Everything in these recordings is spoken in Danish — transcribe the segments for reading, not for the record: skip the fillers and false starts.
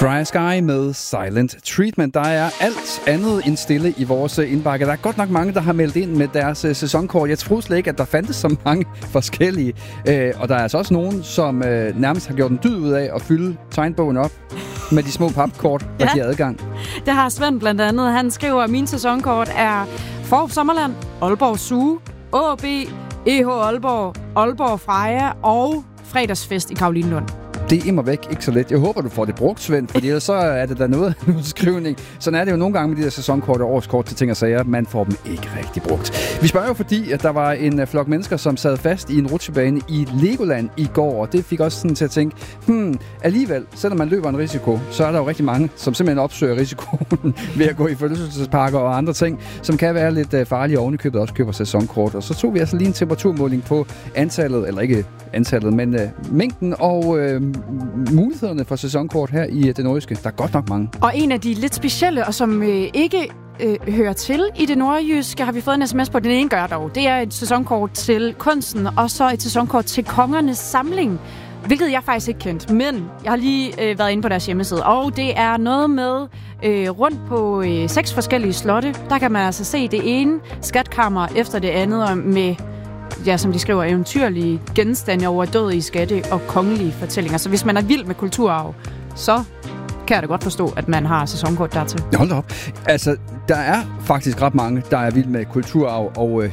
Dry Sky med Silent Treatment. Der er alt andet end stille i vores indbakke. Der er godt nok mange, der har meldt ind med deres sæsonkort. Jeg troede slet ikke, at der fandtes så mange forskellige. Og der er altså også nogen, som nærmest har gjort en dyd ud af at fylde tegnbogen op med de små papkort, der giver adgang. Det har Svend blandt andet. Han skriver, at min sæsonkort er Forhus Sommerland, Aalborg Zoo, AaB, EH Aalborg, Aalborg Freja og fredagsfest i Karolinelund. Det er immervæk ikke så let. Jeg håber, du får det brugt, Svend, fordi ellers så er det der noget af en udskrivning. Sådan er det jo nogle gange med de der sæsonkort og årskort til ting og sager. Man får dem ikke rigtig brugt. Vi spørger jo fordi, at der var en flok mennesker, som sad fast i en rutsjebane i Legoland i går, og det fik også sådan til at tænke, alligevel, selvom man løber en risiko, så er der jo rigtig mange, som simpelthen opsøger risikoen ved at gå i forlystelsesparker og andre ting, som kan være lidt farlige, og ovenikøbet også køber sæsonkort. Og så tog vi altså lige en temperaturmåling på antallet, eller ikke antallet, men mængden og mulighederne for sæsonkort her i det nordjyske. Der er godt nok mange. Og en af de lidt specielle, og som ikke hører til i det nordjyske, har vi fået en sms på. Den ene gør dog. Det er et sæsonkort til kunsten, og så et sæsonkort til Kongernes Samling, hvilket jeg faktisk ikke kendte. Men jeg har lige været inde på deres hjemmeside, og det er noget med rundt på 6 forskellige slotte. Der kan man altså se det ene skatkammer efter det andet med, ja, som de skriver, eventyrlige genstande over døde skatte og kongelige fortællinger. Så hvis man er vild med kulturarv, så kan jeg da godt forstå, at man har sæsonkort dertil. Hold da op. Altså, der er faktisk ret mange, der er vild med kulturarv og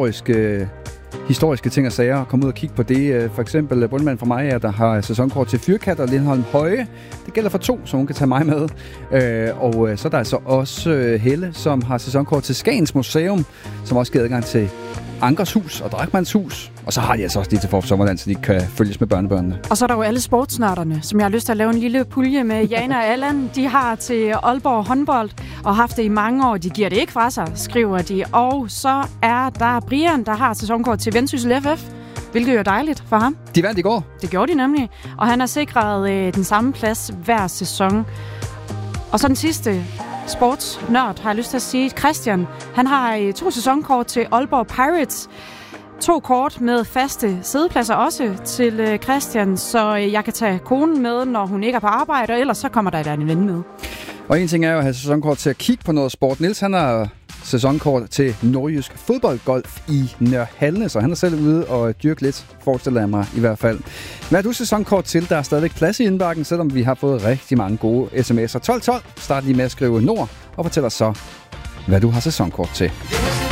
historiske ting og sager. Kom ud og kigge på det. For eksempel bundmanden fra mig, der har sæsonkort til Fyrkat og Lindholm Høje. Det gælder for 2, så hun kan tage mig med. Og så er der altså også Helle, som har sæsonkort til Skagens Museum, som også giver adgang til Ankers Hus og Drachmanns Hus. Og så har de altså også lige til Forhus Sommerland, så de kan følges med børnebørnene. Og så er der jo alle sportsnørderne, som jeg har lyst til at lave en lille pulje med. Jana og Allan, de har til Aalborg håndbold og haft det i mange år. De giver det ikke fra sig, skriver de. Og så er der Brian, der har sæsonkort til Vendsyssel FF, hvilket jo er dejligt for ham. De vandt i går. Det gjorde de nemlig. Og han har sikret den samme plads hver sæson. Og så den sidste sportsnørd, har jeg lyst til at sige, Christian. Han har 2 sæsonkort til Aalborg Pirates. 2 kort med faste sædepladser også til Christian, så jeg kan tage konen med, når hun ikke er på arbejde, og ellers så kommer der en ven med. Og en ting er jo at have sæsonkort til at kigge på noget sport. Niels, han har sæsonkort til nordjysk fodboldgolf i Nørhalne, så han er selv ude og dyrke lidt, forestiller jeg mig i hvert fald. Hvad er du sæsonkort til? Der er stadigvæk plads i indbakken, selvom vi har fået rigtig mange gode sms'er. 1212, start lige med at skrive Nord, og fortæl os så, hvad du har sæsonkort til.